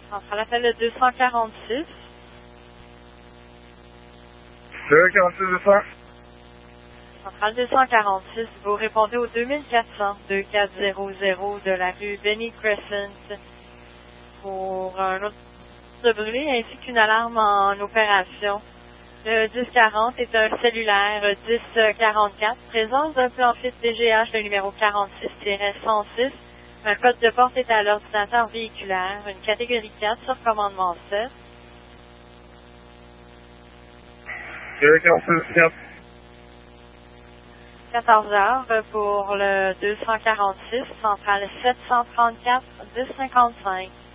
Centrale appelle le 246. 246 200. Centrale 246, vous répondez au 2400-2400 de la rue Benny Crescent pour un autre de brûlé ainsi qu'une alarme en opération. Le 1040 est un cellulaire 1044, présence d'un plan fixe DGH, le numéro 46-106. Un code de porte est à l'ordinateur véhiculaire, une catégorie 4 sur commandement 7. 246 4. 14 heures pour le 246, centrale 734 1055.